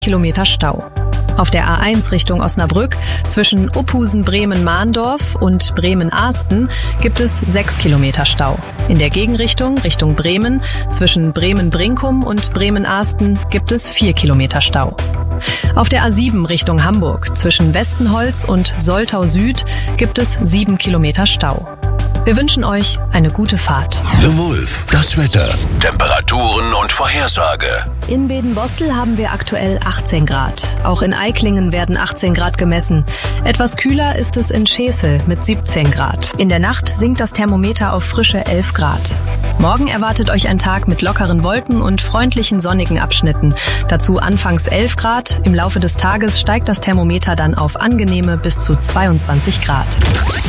Kilometer Stau. Auf der A1 Richtung Osnabrück zwischen Uphusen-Bremen-Mahndorf und Bremen-Ahsten gibt es 6 Kilometer Stau. In der Gegenrichtung Richtung Bremen zwischen Bremen-Brinkum und Bremen-Ahsten gibt es 4 Kilometer Stau. Auf der A7 Richtung Hamburg zwischen Westenholz und Soltau Süd gibt es 7 Kilometer Stau. Wir wünschen euch eine gute Fahrt. The Wolf, das Wetter, Temperaturen und Vorhersage. In Baden-Bostel haben wir aktuell 18 Grad. Auch in Eiklingen werden 18 Grad gemessen. Etwas kühler ist es in Schesel mit 17 Grad. In der Nacht sinkt das Thermometer auf frische 11 Grad. Morgen erwartet euch ein Tag mit lockeren Wolken und freundlichen sonnigen Abschnitten. Dazu anfangs 11 Grad. Im Laufe des Tages steigt das Thermometer dann auf angenehme bis zu 22 Grad.